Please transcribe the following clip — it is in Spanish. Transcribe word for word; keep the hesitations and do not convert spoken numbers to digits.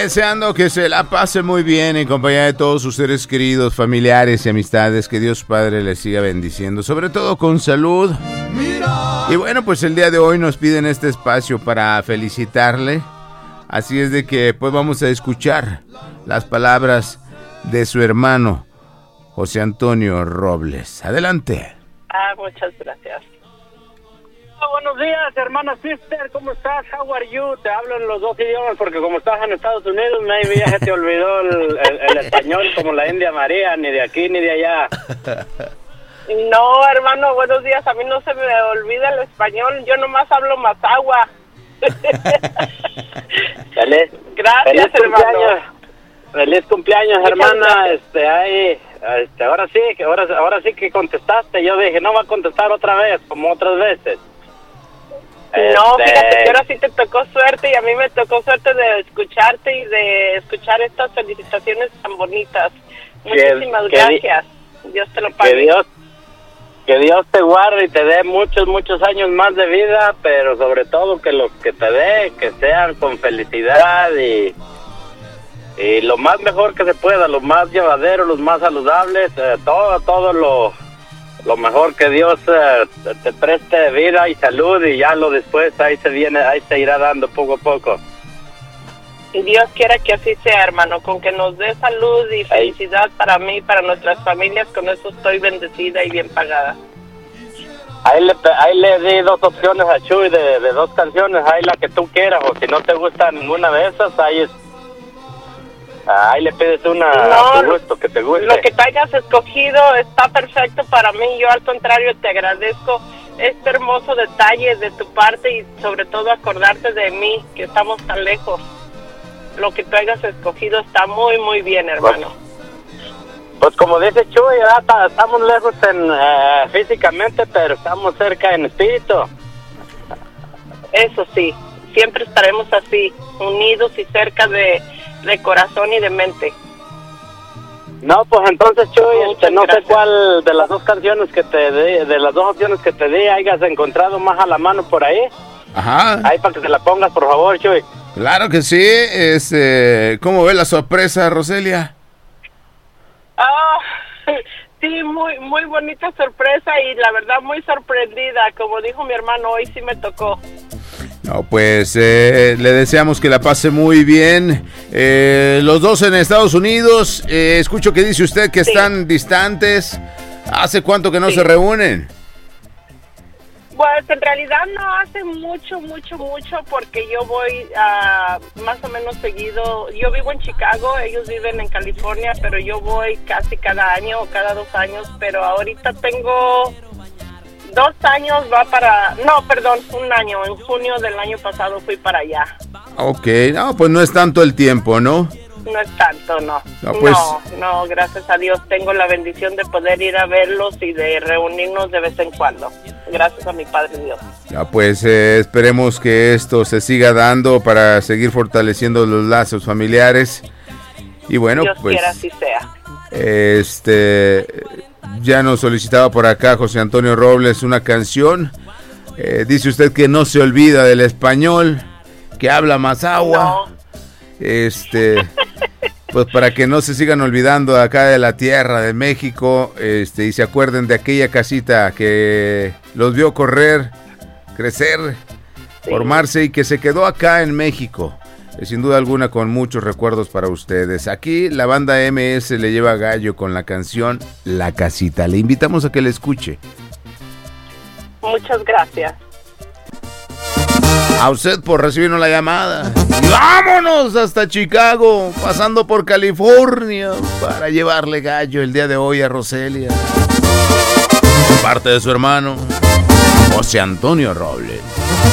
Deseando que se la pase muy bien en compañía de todos sus seres queridos, familiares y amistades. Que Dios Padre les siga bendiciendo, sobre todo con salud. Y bueno, pues el día de hoy nos piden este espacio para felicitarle. Así es de que pues vamos a escuchar las palabras de su hermano José Antonio Robles. Adelante. Ah, muchas gracias. Buenos días, hermana sister, ¿cómo estás? How are you? Te hablo en los dos idiomas porque como estás en Estados Unidos, maybe ya se te olvidó el, el, el español como la India María, ni de aquí ni de allá. No, hermano, buenos días. A mí no se me olvida el español, yo nomás hablo más agua. Feliz, Gracias, feliz hermano. Cumpleaños, feliz cumpleaños, Muchas hermana. gracias. Este, ahí, este, ahora sí, que ahora, ahora sí que contestaste. Yo dije, no va a contestar otra vez, como otras veces. No, Este, fíjate que ahora sí te tocó suerte y a mí me tocó suerte de escucharte y de escuchar estas felicitaciones tan bonitas. Muchísimas que, gracias. Dios te lo Que pague. Dios, que Dios te guarde y te dé muchos, muchos años más de vida, pero sobre todo que los que te dé, que sean con felicidad y, y lo más mejor que se pueda, los más llevaderos, los más saludables, eh, todo, todo lo, lo mejor que Dios eh, te preste vida y salud y ya lo después ahí se viene, ahí se irá dando poco a poco. Dios quiera que así sea, hermano, con que nos dé salud y felicidad para mí y para nuestras familias, con eso estoy bendecida y bien pagada. Ahí le, ahí le di dos opciones a Chuy de, de dos canciones, ahí la que tú quieras, o si no te gusta ninguna de esas, ahí es, ahí le pides una No, a tu gusto, que te guste. Lo que te hayas escogido está perfecto para mí, yo al contrario te agradezco este hermoso detalle de tu parte y sobre todo acordarte de mí, que estamos tan lejos. Lo que tú hayas escogido está muy, muy bien, hermano. Pues, pues como dice Chuy, ya ta, estamos lejos en, eh, físicamente, pero estamos cerca en espíritu. Eso sí, siempre estaremos así, unidos y cerca de, de corazón y de mente. No, pues entonces Chuy, este, no gracias. sé cuál de las dos canciones que te di, de las dos opciones que te di, hayas encontrado más a la mano por ahí. Ajá. Ahí para que te la pongas, por favor, Chuy. Claro que sí. Este, ¿cómo ve la sorpresa, Roselia? Ah, sí, muy, muy bonita sorpresa y la verdad muy sorprendida. Como dijo mi hermano, hoy sí me tocó. No, pues eh, le deseamos que la pase muy bien. Eh, los dos en Estados Unidos. Eh, escucho que dice usted que Sí. están distantes. ¿Hace cuánto que no Sí. se reúnen? Pues en realidad no hace mucho, mucho, mucho porque yo voy a más o menos seguido. Yo vivo en Chicago, ellos viven en California, pero yo voy casi cada año o cada dos años. Pero ahorita tengo dos años, va para... No, perdón, un año. En junio del año pasado fui para allá. Ok, no, pues no es tanto el tiempo, ¿no? No es tanto, no. No, pues- no, no, gracias a Dios tengo la bendición de poder ir a verlos y de reunirnos de vez en cuando. Gracias a mi Padre Dios. Ya, pues eh, esperemos que esto se siga dando para seguir fortaleciendo los lazos familiares. Y bueno, Dios pues quiera así sea. este ya nos solicitaba por acá José Antonio Robles una canción. Eh, dice usted que no se olvida del español, que habla más agua. No. Este, pues para que no se sigan olvidando acá de la tierra de México, este, y se acuerden de aquella casita que los vio correr, crecer, Sí. formarse y que se quedó acá en México. Eh, sin duda alguna con muchos recuerdos para ustedes. Aquí la banda M S le lleva gallo con la canción La Casita. Le invitamos a que la escuche. Muchas gracias. A usted por recibirnos la llamada. Y vámonos hasta Chicago, pasando por California, para llevarle gallo el día de hoy a Roselia. De parte de su hermano, José Antonio Robles.